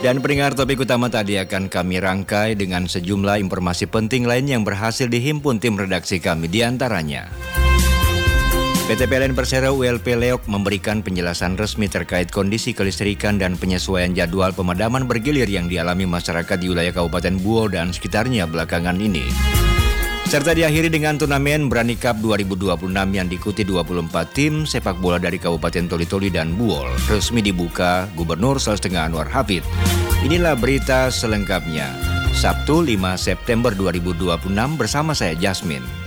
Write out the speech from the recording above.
Dan pendengar, topik utama tadi akan kami rangkai dengan sejumlah informasi penting lain yang berhasil dihimpun tim redaksi kami. Di antaranya, PT PLN Persero ULP Leok memberikan penjelasan resmi terkait kondisi kelistrikan dan penyesuaian jadwal pemadaman bergilir yang dialami masyarakat di wilayah Kabupaten Buol dan sekitarnya belakangan ini. Serta diakhiri dengan turnamen Brani Cup 2026 yang diikuti 24 tim sepak bola dari Kabupaten Toli-Toli dan Buol. Resmi dibuka Gubernur Sulawesi Tengah Anwar Hafid. Inilah berita selengkapnya. Sabtu 5 September 2026 bersama saya Jasmine.